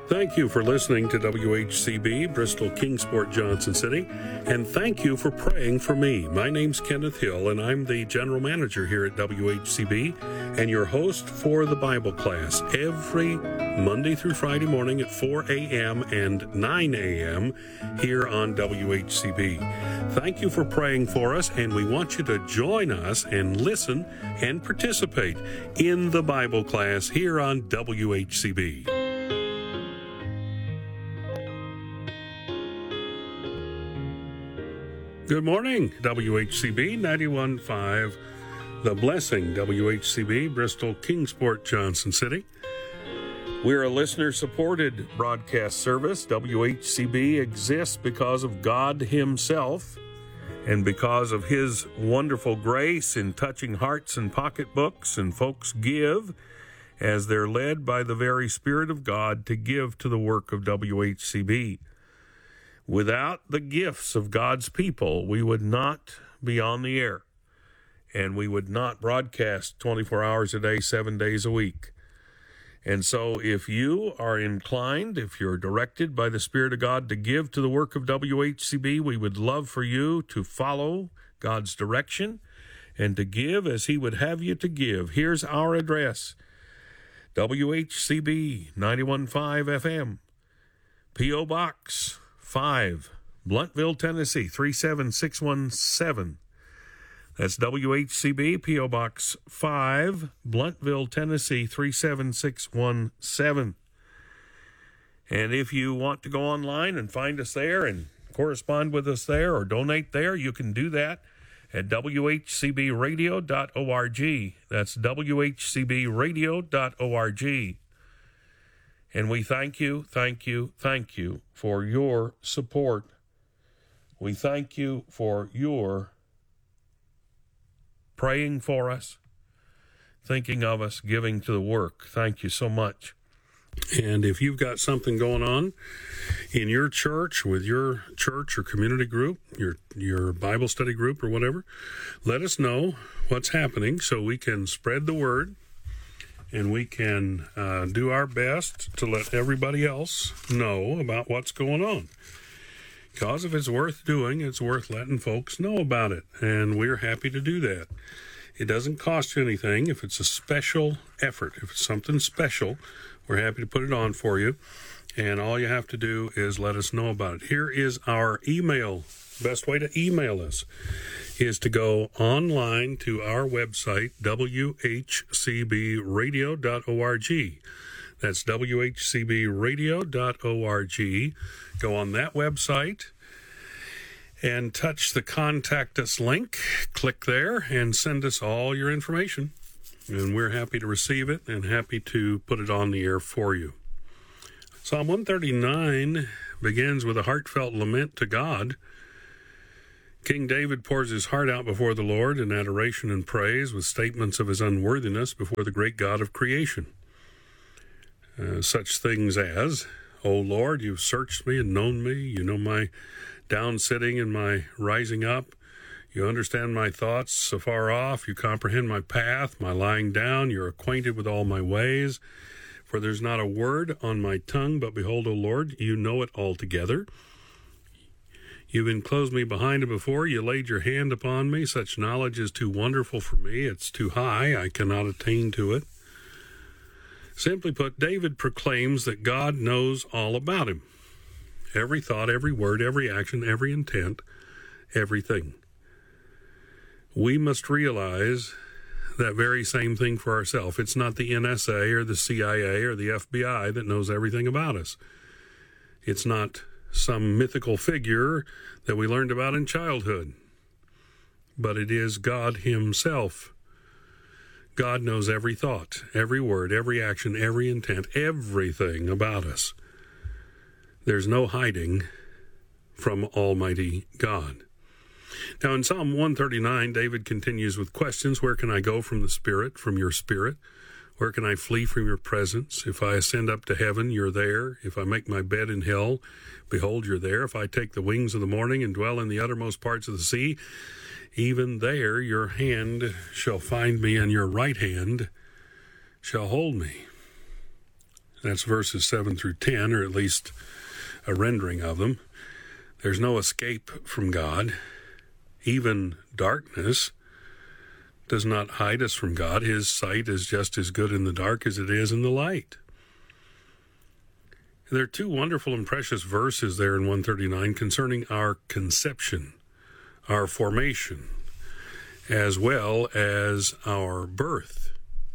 Thank you for listening to WHCB, Bristol Kingsport, Johnson City, and thank you for praying for me. My name's Kenneth Hill, and I'm the General Manager here at WHCB and your host for the Bible class every Monday through Friday morning at 4 a.m. and 9 a.m. here on WHCB. Thank you for praying for us, and we want you to join us and listen and participate in the Bible class here on WHCB. Good morning, WHCB 91.5, The Blessing, WHCB, Bristol, Kingsport, Johnson City. We're a listener-supported broadcast service. WHCB exists because of God Himself and because of His wonderful grace in touching hearts and pocketbooks, and folks give as they're led by the very Spirit of God to give to the work of WHCB. Without the gifts of God's people, we would not be on the air, and we would not broadcast 24 hours a day, 7 days a week. And so if you are inclined, if you're directed by the Spirit of God to give to the work of WHCB, we would love for you to follow God's direction and to give as He would have you to give. Here's our address: WHCB 91.5 FM, P.O. Box 5, Blunteville, Tennessee, 37617. That's WHCB, P.O. Box 5, Blunteville, Tennessee, 37617. And if you want to go online and find us there and correspond with us there or donate there, you can do that at WHCBradio.org. That's WHCBradio.org. And we thank you for your support. We thank you for your praying for us, thinking of us, giving to the work. Thank you so much. And if you've got something going on in your church, with your church or community group, your Bible study group or whatever, let us know what's happening so we can spread the word. And we can do our best to let everybody else know about what's going on. Because if it's worth doing, it's worth letting folks know about it. And we're happy to do that. It doesn't cost you anything. If it's a special effort, if it's something special, we're happy to put it on for you. And all you have to do is let us know about it. Here is our email. Best way to email us is to go online to our website, WHCBradio.org. That's WHCBradio.org. Go on that website and touch the Contact Us link. Click there and send us all your information. And we're happy to receive it and happy to put it on the air for you. Psalm 139 begins with a heartfelt lament to God. King David pours his heart out before the Lord in adoration and praise with statements of his unworthiness before the great God of creation. Such things as, O Lord, you've searched me and known me. You know my down sitting and my rising up. You understand my thoughts so far off. You comprehend my path, my lying down. You're acquainted with all my ways. For there's not a word on my tongue, but behold, O Lord, you know it altogether. You've enclosed me behind and before. You laid your hand upon me. Such knowledge is too wonderful for me. It's too high. I cannot attain to it. Simply put, David proclaims that God knows all about him. Every thought, every word, every action, every intent, everything. We must realize that very same thing for ourselves. It's not the NSA or the CIA or the FBI that knows everything about us. It's not some mythical figure that we learned about in childhood. But it is God Himself. God knows every thought, every word, every action, every intent, everything about us. There's no hiding from Almighty God. Now in Psalm 139, David continues with questions. Where can I go from the Spirit, from your Spirit? Where can I flee from your presence? If I ascend up to heaven, you're there. If I make my bed in hell, behold, you're there. If I take the wings of the morning and dwell in the uttermost parts of the sea, even there your hand shall find me, and your right hand shall hold me. That's verses 7 through 10, or at least a rendering of them. There's no escape from God. Even darkness does not hide us from God. His sight is just as good in the dark as it is in the light. There are two wonderful and precious verses there in 139 concerning our conception, our formation, as well as our birth.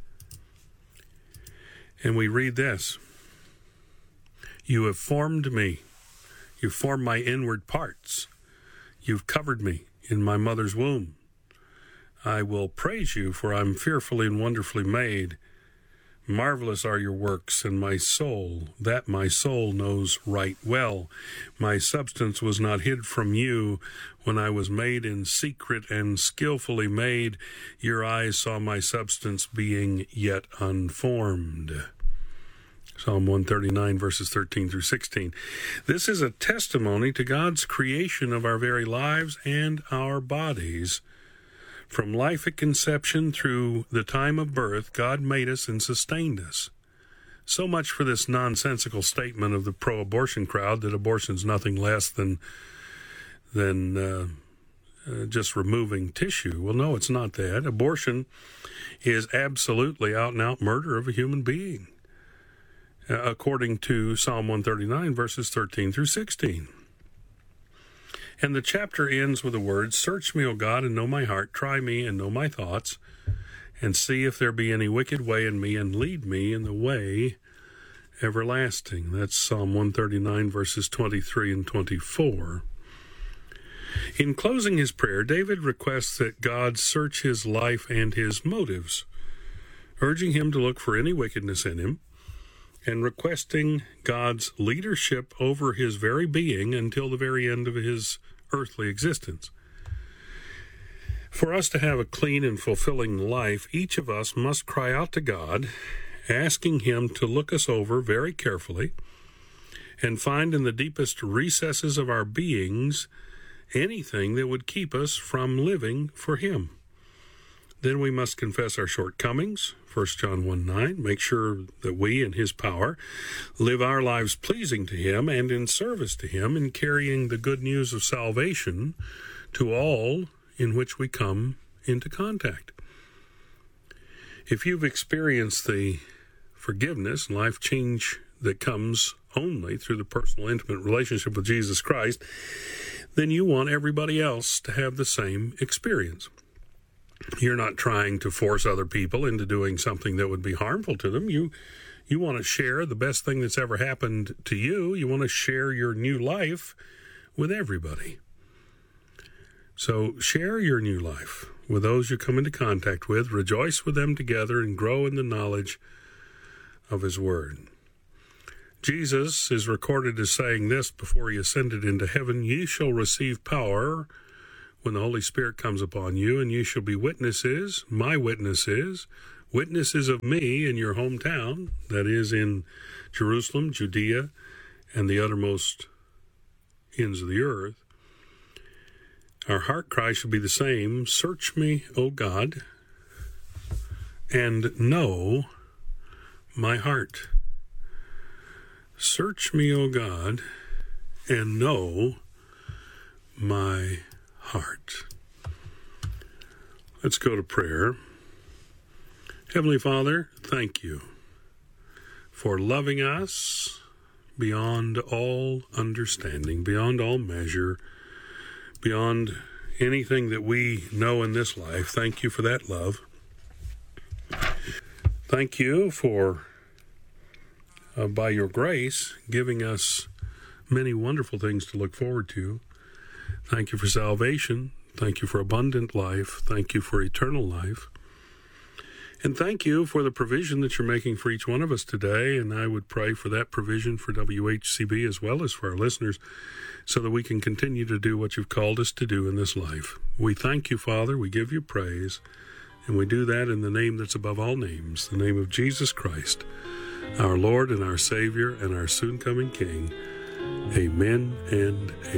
And we read this: "You have formed me. You formed my inward parts. You've covered me in my mother's womb. I will praise you, for I'm fearfully and wonderfully made. Marvelous are your works, and my soul knows right well. My substance was not hid from you when I was made in secret and skillfully made. Your eyes saw my substance being yet unformed." Psalm 139, verses 13 through 16. This is a testimony to God's creation of our very lives and our bodies. From life at conception through the time of birth, God made us and sustained us. So much for this nonsensical statement of the pro-abortion crowd that abortion's nothing less than just removing tissue. Well, no, it's not that. Abortion is absolutely out-and-out murder of a human being, according to Psalm 139, verses 13 through 16. And the chapter ends with the words, "Search me, O God, and know my heart. Try me and know my thoughts, and see if there be any wicked way in me, and lead me in the way everlasting." That's Psalm 139, verses 23 and 24. In closing his prayer, David requests that God search his life and his motives, urging him to look for any wickedness in him, and requesting God's leadership over his very being until the very end of his earthly existence. For us to have a clean and fulfilling life, each of us must cry out to God, asking him to look us over very carefully and find in the deepest recesses of our beings anything that would keep us from living for him. Then we must confess our shortcomings, 1 John 1:9, make sure that we, in his power, live our lives pleasing to him and in service to him in carrying the good news of salvation to all in which we come into contact. If you've experienced the forgiveness and life change that comes only through the personal, intimate relationship with Jesus Christ, then you want everybody else to have the same experience. You're not trying to force other people into doing something that would be harmful to them. You want to share the best thing that's ever happened to you. You want to share your new life with everybody. So share your new life with those you come into contact with. Rejoice with them together and grow in the knowledge of his word. Jesus is recorded as saying this before he ascended into heaven: "Ye shall receive power when the Holy Spirit comes upon you, and you shall be witnesses, my witnesses, witnesses of me in your hometown," that is in Jerusalem, Judea, and the uttermost ends of the earth. Our heart cry should be the same: "Search me, O God, and know my heart." Search me, O God, and know my heart. Let's go to prayer. Heavenly Father, thank you for loving us beyond all understanding, beyond all measure, beyond anything that we know in this life. Thank you for that love. Thank you for, by your grace, giving us many wonderful things to look forward to. Thank you for salvation. Thank you for abundant life. Thank you for eternal life. And thank you for the provision that you're making for each one of us today. And I would pray for that provision for WHCB as well as for our listeners, so that we can continue to do what you've called us to do in this life. We thank you, Father. We give you praise. And we do that in the name that's above all names, the name of Jesus Christ, our Lord and our Savior and our soon-coming King. Amen and amen.